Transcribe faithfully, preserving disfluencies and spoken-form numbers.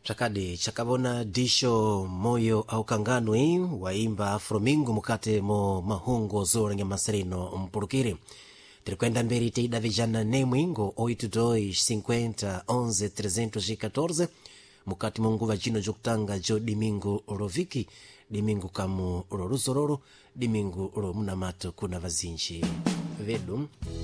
Chakadi chakabona disho moyo au kanganwi waimba Afromingo mukate mo mahungo zora nga masarino mpurukiri. Tirikwenda mberi teida vijana ne mwingo oito dois cinquenta onze trezentos e quatorze mukati mungu vajino jokutanga jo dimingo roviki dimingo kamu roruzororo dimingo ro munamato kuna vazinji vedu.